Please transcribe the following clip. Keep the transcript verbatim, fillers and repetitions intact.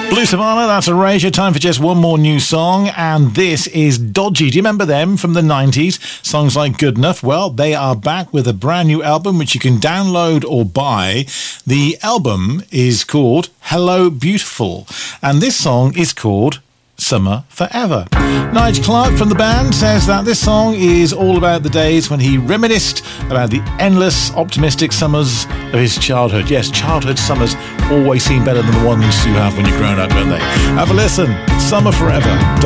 Blue Savannah, that's Erasure. Time for just one more new song, and this is Dodgy. Do you remember them from the nineties? Songs like Good Enough? Well, they are back with a brand new album which you can download or buy. The album is called Hello Beautiful, and this song is called Summer Forever. Nigel Clark from the band says that this song is all about the days when he reminisced about the endless, optimistic summers of his childhood. Yes, childhood summers always seem better than the ones you have when you're grown up, don't they? Have a listen. Summer Forever.